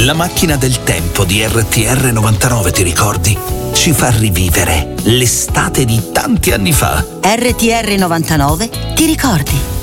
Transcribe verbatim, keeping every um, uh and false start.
La macchina del tempo di R T R novantanove, ti ricordi? Ci fa rivivere l'estate di tanti anni fa. R T R novantanove, ti ricordi?